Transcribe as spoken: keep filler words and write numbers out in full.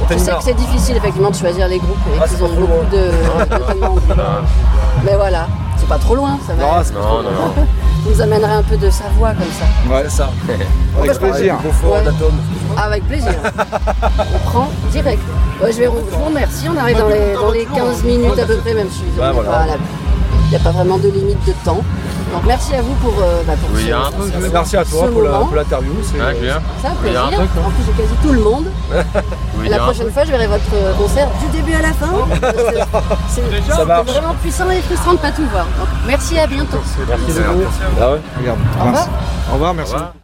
Je sais que c'est difficile effectivement de choisir les groupes et ah, qu'ils ont beaucoup de, de demandes. Mais voilà, c'est pas trop loin, ça va. Non, c'est pas trop loin. Vous nous amènerez un peu de Savoie comme ça. Ouais, ça. Avec plaisir. Ouais. Avec plaisir. On prend direct. Ouais, je, vais, je vous remercie, on arrive dans les, dans les quinze minutes à peu près, même si il voilà. n'y a pas vraiment de limite de temps. Donc merci à vous pour, euh, bah, pour oui, ce, un truc, ce, merci à toi pour, la, pour l'interview. C'est ouais, bien. Ça, plaisir. Un truc, en plus, j'ai quasi tout le monde. Oui, et la prochaine fois, je verrai votre concert du début à la fin. C'est vraiment puissant et frustrant de ne pas tout voir. Donc, merci, à bientôt. Merci, merci beaucoup. Ah ouais. Regarde. Au revoir. Au revoir, merci. Au revoir.